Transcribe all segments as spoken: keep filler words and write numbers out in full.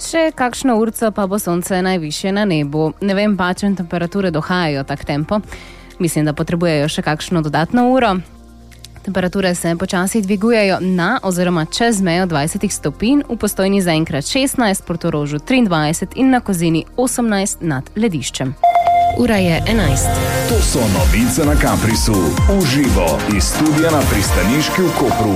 Še kakšno urco pa bo sonce najvišje na nebu. Ne vem pa, če temperature dohajajo tak tempo. Mislim, da potrebujejo še kakšno dodatno uro. Temperature se počasi dvigujejo na oziroma čez mejo dvajset stopinj, v Postojni zaenkrat šestnajst, Portorožu triindvajset in na Kozini osemnajst nad lediščem. Ura je enajst. To so novice na Caprisu. Uživo iz studia na Pristaniški v Kopru.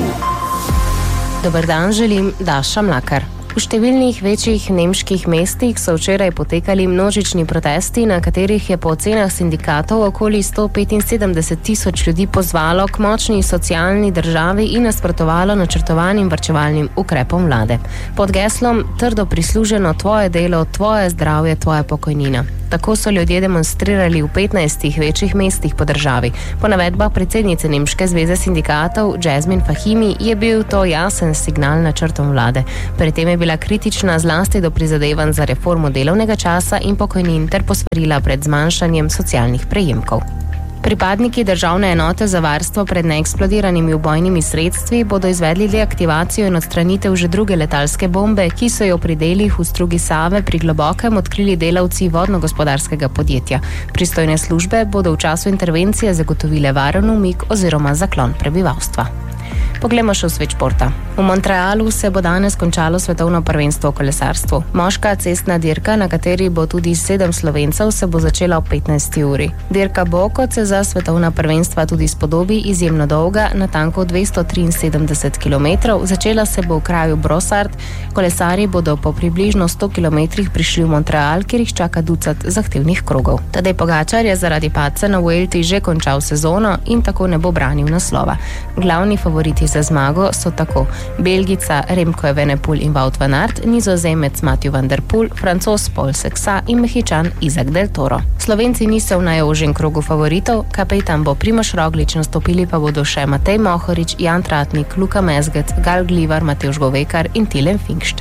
Dober dan želim, Daša Mlakar. V številnih večjih nemških mestih so včeraj potekali množični protesti, na katerih je po ocenah sindikatov okoli sto petinsedemdeset tisoč ljudi pozvalo k močni socialni državi in nasprotovalo načrtovanim varčevalnim ukrepom vlade. Pod geslom trdo prisluženo tvoje delo, tvoje zdravje, tvoja pokojnina. Tako so ljudje demonstrirali v petnajstih večjih mestih po državi. Po navedbah predsednice Nemške zveze sindikatov Jasmin Fahimi je bil to jasen signal načrtom vlade. Pri tem je bila kritična zlasti do prizadevanj za reformo delovnega časa in pokojnin ter posvarila pred zmanjšanjem socialnih prejemkov. Pripadniki državne enote za varstvo pred neeksplodiranimi ubojnimi sredstvi bodo izvedli deaktivacijo in odstranitev že druge letalske bombe, ki so jo pri delih v strugi Save pri Globokem odkrili delavci vodno-gospodarskega podjetja. Pristojne službe bodo v času intervencije zagotovile varen umik oziroma zaklon prebivalstva. Poglejmo še v svet športa. V Montrealu se bo danes končalo svetovno prvenstvo v kolesarstvu. Moška cestna dirka, na kateri bo tudi sedem Slovencev, se bo začela ob petnajsti uri. Dirka bo, kot se za svetovna prvenstva tudi spodobi, izjemno dolga, natanko dvesto triinsedemdeset kilometrov. Začela se bo v kraju Brossard. Kolesarji bodo po približno sto kilometrih prišli v Montreal, kjer jih čaka ducat zahtevnih krogov. Tadej Pogačar je zaradi padca na Vuelti že končal sezono in tako ne bo branil naslova. Glavni favoriti za zmago so tako Belgica Remco Evenepoel in Wout van Aert, Nizozemec Mathieu van der Poel, Francoz Paul Seksa in Mehičan Izak del Toro. Slovenci niso v najožjem krogu favoritov, kapetan bo Primož Roglič, nastopili pa bodo še Matej Mohorič, Jan Tratnik, Luka Mezgec, Gal Glivar, Matevž Govekar in Tilen Finkšt.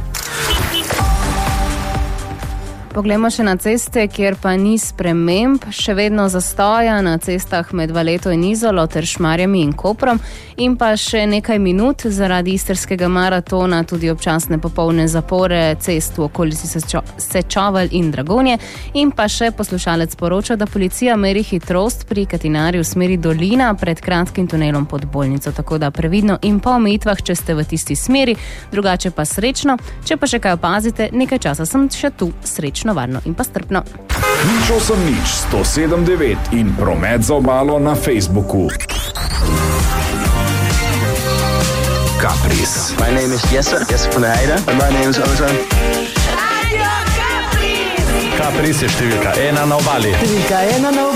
Poglejmo še na ceste, kjer pa ni sprememb, še vedno zastoja na cestah med Valeto in Izolo ter Šmarjami in Koprom in pa še nekaj minut zaradi istrskega maratona tudi občasne popolne zapore cest v okolici Sečovelj in Dragonje in pa še poslušalec poroča, da policija meri hitrost pri Katinarju v smeri Dolina pred kratkim tunelom pod bolnico, tako da previdno in po omejitvah, če ste v tisti smeri, drugače pa srečno, če pa še kaj opazite, nekaj časa sem še tu, srečno. Varno in pa strpno. Nič osem nič sto sedem devet in promet za obalo na Facebooku. Capris. My name is Jesse, Jesse van der Heijden. And my name is Ozan. Radio Capris. Capris je številka ena na obali. Številka ena na obali.